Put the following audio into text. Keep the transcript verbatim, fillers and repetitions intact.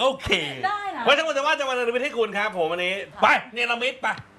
โอเคได้นะเพราะทั้งหมดแต่ว่าจะมาเนรมิตให้คุณครับผมวันนี้ไปเนรมิตไป